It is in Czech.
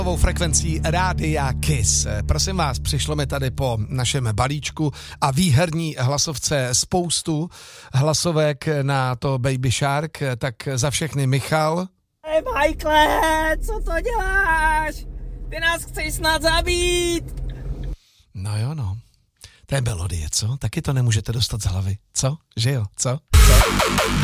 novou frekvencí Rádia Kiss. Prosím vás, přišlo mi tady po našem balíčku a výherní hlasovce spoustu hlasovek na to Baby Shark, tak za všechny Michal. Hej Michaele, co to děláš? Ty nás chceš snad zabít. No jo, no. To je melodie, co? Taky to nemůžete dostat z hlavy. Co? Že jo? Co?